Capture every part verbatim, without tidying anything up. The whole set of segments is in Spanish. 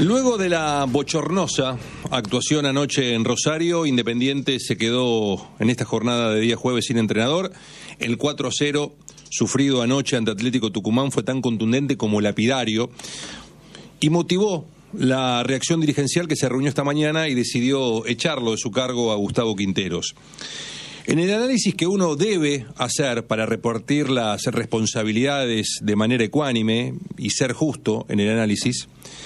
Luego de la bochornosa actuación anoche en Rosario, Independiente se quedó en esta jornada de día jueves sin entrenador. El cuatro a cero sufrido anoche ante Atlético Tucumán fue tan contundente como lapidario y motivó la reacción dirigencial que se reunió esta mañana y decidió echarlo de su cargo a Gustavo Quinteros. En el análisis que uno debe hacer para repartir las responsabilidades de manera ecuánime y ser justo en el análisis,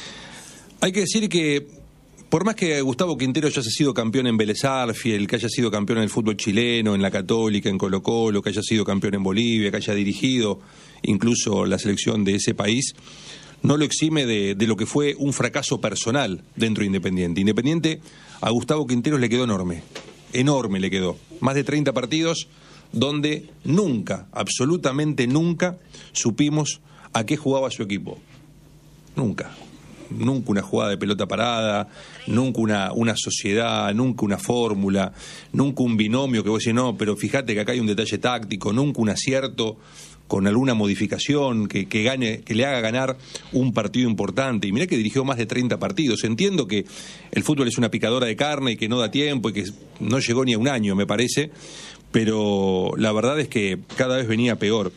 hay que decir que por más que Gustavo Quinteros haya sido campeón en Vélez Sarsfield, que haya sido campeón en el fútbol chileno, en la Católica, en Colo-Colo, que haya sido campeón en Bolivia, que haya dirigido incluso la selección de ese país, no lo exime de, de lo que fue un fracaso personal dentro de Independiente. Independiente a Gustavo Quinteros le quedó enorme, enorme le quedó. Más de treinta partidos donde nunca, absolutamente nunca, supimos a qué jugaba su equipo. Nunca. Nunca una jugada de pelota parada, nunca una, una sociedad, nunca una fórmula, nunca un binomio que vos decís, no, pero fíjate que acá hay un detalle táctico, nunca un acierto con alguna modificación que, que gane, que le haga ganar un partido importante. Y mirá que dirigió más de treinta partidos. Entiendo que el fútbol es una picadora de carne y que no da tiempo y que no llegó ni a un año, me parece, pero la verdad es que cada vez venía peor.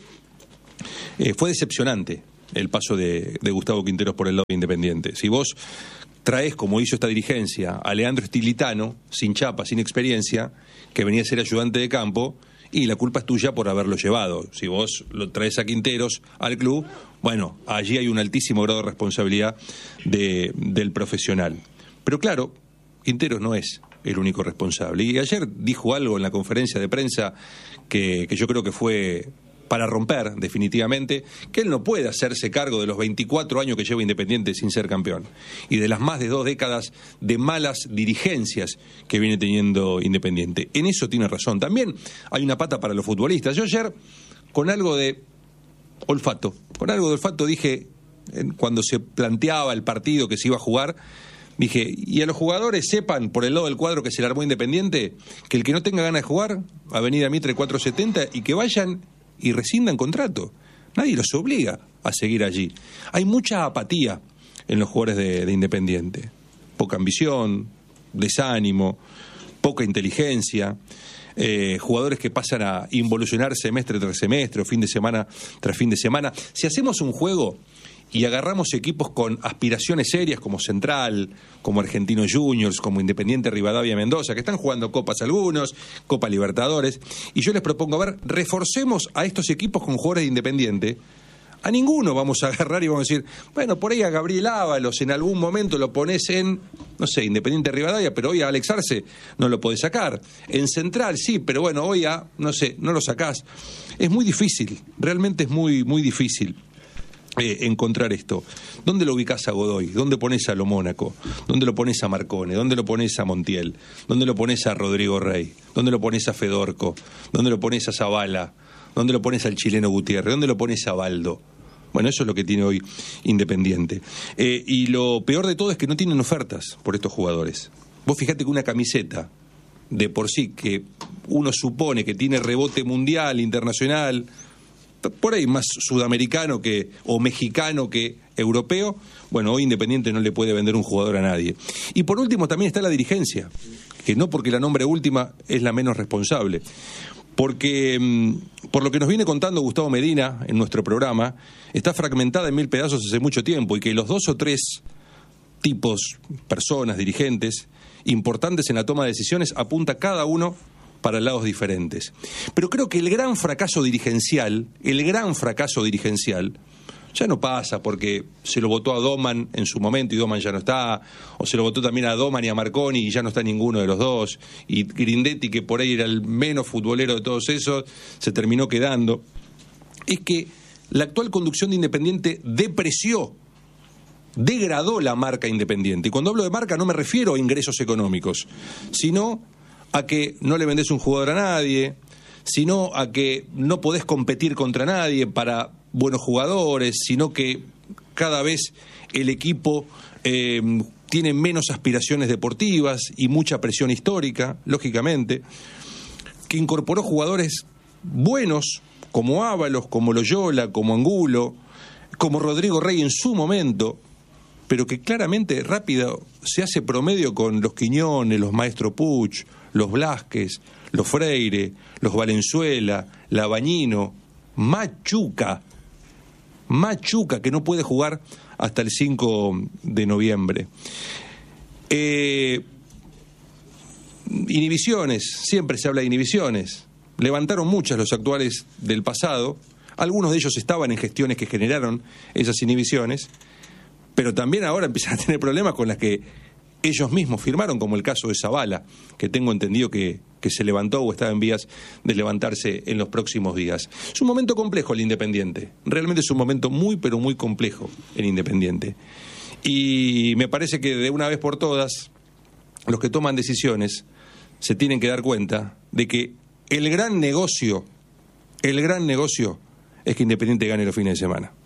Eh, fue decepcionante el paso de, de Gustavo Quinteros por el lado de Independiente. Si vos traes, como hizo esta dirigencia, a Leandro Stilitano, sin chapa, sin experiencia, que venía a ser ayudante de campo, y la culpa es tuya por haberlo llevado. Si vos lo traes a Quinteros al club, bueno, allí hay un altísimo grado de responsabilidad de, del profesional. Pero claro, Quinteros no es el único responsable. Y ayer dijo algo en la conferencia de prensa que, que yo creo que fue para romper definitivamente, que él no puede hacerse cargo de los veinticuatro años que lleva Independiente sin ser campeón y de las más de dos décadas de malas dirigencias que viene teniendo Independiente. En eso tiene razón. También hay una pata para los futbolistas. Yo ayer, con algo de olfato, con algo de olfato dije, cuando se planteaba el partido que se iba a jugar, dije, y a los jugadores sepan, por el lado del cuadro que se le armó Independiente, que el que no tenga ganas de jugar, Avenida Mitre cuatrocientos setenta, y que vayan y rescindan contrato. Nadie los obliga a seguir allí. Hay mucha apatía en los jugadores de, de Independiente. Poca ambición, desánimo, poca inteligencia, eh, jugadores que pasan a involucionar semestre tras semestre o fin de semana tras fin de semana. Si hacemos un juego y agarramos equipos con aspiraciones serias como Central, como Argentino Juniors, como Independiente Rivadavia Mendoza, que están jugando copas algunos, Copa Libertadores, y yo les propongo, a ver, reforcemos a estos equipos con jugadores de Independiente. A ninguno vamos a agarrar y vamos a decir, bueno, por ahí a Gabriel Ábalos en algún momento lo pones en, no sé, Independiente Rivadavia, pero hoy a Alex Arce no lo podés sacar. En Central sí, pero bueno, hoy a, no sé, no lo sacás. Es muy difícil, realmente es muy, muy difícil. Eh, encontrar esto. ¿Dónde lo ubicás a Godoy? ¿Dónde pones a Lo Mónaco? ¿Dónde lo pones a Marcone? ¿Dónde lo pones a Montiel? ¿Dónde lo pones a Rodrigo Rey? ¿Dónde lo pones a Fedorco? ¿Dónde lo pones a Zavala? ¿Dónde lo pones al chileno Gutiérrez? ¿Dónde lo pones a Baldo? Bueno, eso es lo que tiene hoy Independiente. Eh, y lo peor de todo es que no tienen ofertas por estos jugadores. Vos fijate que una camiseta de por sí que uno supone que tiene rebote mundial, internacional, por ahí más sudamericano que o mexicano que europeo, bueno, hoy Independiente no le puede vender un jugador a nadie. Y por último también está la dirigencia, que no porque la nombre última es la menos responsable, porque por lo que nos viene contando Gustavo Medina en nuestro programa, está fragmentada en mil pedazos hace mucho tiempo, y que los dos o tres tipos, personas, dirigentes importantes en la toma de decisiones apunta cada uno para lados diferentes. Pero creo que el gran fracaso dirigencial, el gran fracaso dirigencial, ya no pasa porque se lo votó a Doman en su momento y Doman ya no está, o se lo votó también a Doman y a Marconi y ya no está ninguno de los dos, y Grindetti, que por ahí era el menos futbolero de todos esos, se terminó quedando. Es que la actual conducción de Independiente depreció, degradó la marca Independiente. Y cuando hablo de marca no me refiero a ingresos económicos, sino a que no le vendés un jugador a nadie, sino a que no podés competir contra nadie para buenos jugadores, sino que cada vez el equipo eh, tiene menos aspiraciones deportivas y mucha presión histórica, lógicamente, que incorporó jugadores buenos como Ábalos, como Loyola, como Angulo, como Rodrigo Rey en su momento, pero que claramente rápido se hace promedio con los Quiñones, los Maestro Puch, los Blázquez, los Freire, los Valenzuela, Labañino, Machuca, Machuca, que no puede jugar hasta el cinco de noviembre. Eh, inhibiciones, siempre se habla de inhibiciones. Levantaron muchas los actuales del pasado. Algunos de ellos estaban en gestiones que generaron esas inhibiciones, pero también ahora empiezan a tener problemas con las que ellos mismos firmaron, como el caso de Zavala, que tengo entendido que, que se levantó o estaba en vías de levantarse en los próximos días. Es un momento complejo el Independiente, realmente es un momento muy, pero muy complejo el Independiente. Y me parece que de una vez por todas, los que toman decisiones se tienen que dar cuenta de que el gran negocio, el gran negocio es que Independiente gane los fines de semana.